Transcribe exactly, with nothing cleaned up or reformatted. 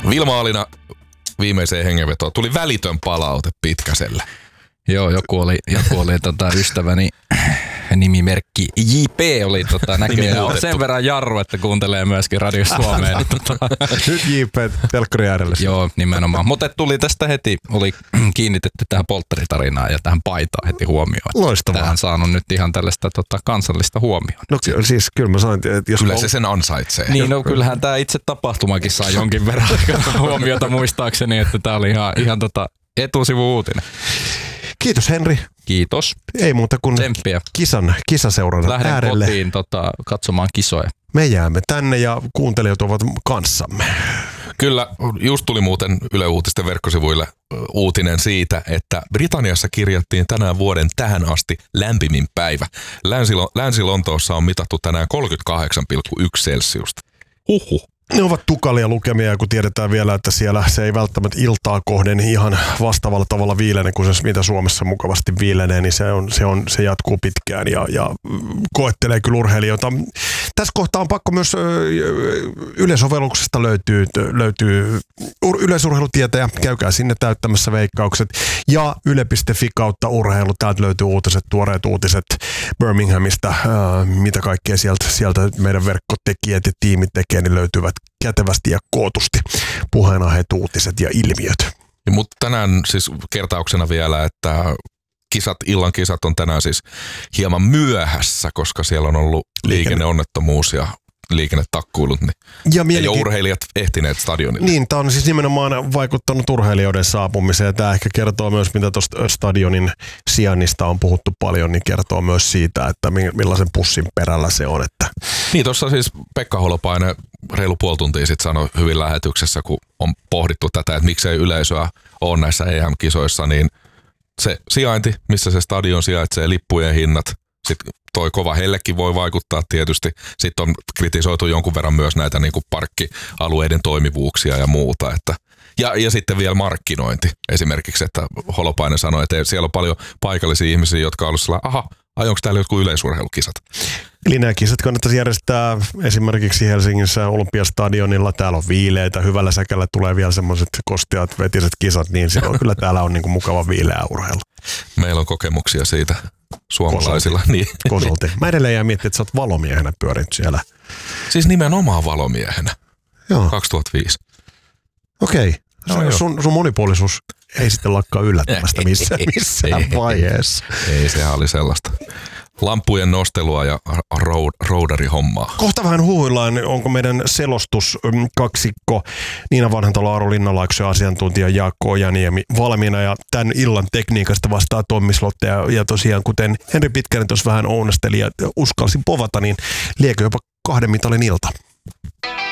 Vilma Alina viimeiseen hengenvetoon. Tuli välitön palaute Pitkäselle. Joo, joku oli, joku oli tota, ystäväni nimimerkki J P oli tota, näköjään. On sen verran jarru, että kuuntelee myöskin Radio Suomeen. Niin, tota. Nyt J P telkkari äärelle. Joo, nimenomaan. Mutta tuli tästä heti, oli kiinnitetty tähän poltteritarinaan ja tähän paitaan heti huomioon. Loistavaa. Tähän saanut nyt ihan tällaista tota, kansallista huomioon. No siis kyllä mä sain, että jos... Kyllä se sen ansaitsee. Niin, no kyllähän tämä itse tapahtumakin saa jonkin verran huomiota muistaakseni, että tämä oli ihan, ihan tota etusivu-uutinen. Kiitos Henri. Kiitos. Ei muuta kuin tsemppiä. Kisan, kisaseuran Lähden äärelle. kotiin tota, katsomaan kisoja. Me jäämme tänne ja kuuntelijat ovat kanssamme. Kyllä, just tuli muuten Yle Uutisten verkkosivuille uutinen siitä, että Britanniassa kirjattiin tänään vuoden tähän asti lämpimin päivä. Länsi- Länsi-Lontoossa on mitattu tänään kolmekymmentäkahdeksan pilkku yksi celsiusta. Huhhuh. Ne ovat tukalia lukemia, kun tiedetään vielä, että siellä se ei välttämättä iltaa kohden ihan vastaavalla tavalla viilene kuin se, mitä Suomessa mukavasti viilenee, niin se, on, se, on, se jatkuu pitkään ja, ja koettelee kyllä urheilijoita. Tässä kohtaa on pakko myös yleisovelluksesta löytyy, löytyy yleisurheilutietäjä, käykää sinne täyttämässä veikkaukset ja yle piste fi kautta urheilu, täältä löytyy uutiset, tuoreet uutiset Birminghamista, ää, mitä kaikkea sieltä, sieltä meidän verkkotekijät ja tiimit tekee, niin löytyvät kätevästi ja kootusti puheenaiheet, uutiset ja ilmiöt. Mutta tänään siis kertauksena vielä, että kisat, illan kisat on tänään siis hieman myöhässä, koska siellä on ollut liikenneonnettomuus ja liikennetakkuilut, niin ja ei ole urheilijat ehtineet stadionille. Niin, tämä on siis nimenomaan vaikuttanut urheilijoiden saapumiseen. Tämä ehkä kertoo myös, mitä tuosta stadionin sijainnista on puhuttu paljon, niin kertoo myös siitä, että millaisen pussin perällä se on. Että niin, tuossa siis Pekka Holopainen reilu puoli tuntia sitten sanoi hyvin lähetyksessä, kun on pohdittu tätä, että miksei yleisöä ole näissä E M-kisoissa, niin se sijainti, missä se stadion sijaitsee, lippujen hinnat, sitten toi kova hellekin voi vaikuttaa tietysti. Sitten on kritisoitu jonkun verran myös näitä niin kuin parkkialueiden toimivuuksia ja muuta. Että, ja, ja sitten vielä markkinointi esimerkiksi, että Holopainen sanoi, että siellä on paljon paikallisia ihmisiä, jotka on ollut sellainen, aha, ai onko täällä jotkut yleisurheilukisat? Eli nämä kisat kannattaisi järjestää esimerkiksi Helsingissä Olympiastadionilla. Täällä on viileitä, hyvällä säkällä tulee vielä semmoiset kosteat vetiset kisat, niin silloin kyllä täällä on niin kuin mukava viileä urheilu. Meillä on kokemuksia siitä suomalaisilla. Kosolti. Niin. Kosolti. Mä edelleen jää miettiä, että sä oot valomiehenä pyörinyt siellä. Siis nimenomaan valomiehenä. Joo. kaksituhattaviisi. Okei. No, sun, sun monipuolisuus ei sitten lakkaa yllättämästä missään, missään ei, vaiheessa. Ei, ei, sehän oli sellaista lampujen nostelua ja road, roudarihommaa. Kohta vähän huhuillaan, onko meidän selostuskaksikko Niina Vanhantalo, Aro Linnanlaakso ja asiantuntija Jaakko Ojaniemi valmiina. Ja tämän illan tekniikasta vastaa Tommi Slotte. Ja, ja tosiaan, kuten Henri Pitkänen tuossa vähän ounasteli ja uskalsin povata, niin liekö jopa kahden mitalin ilta.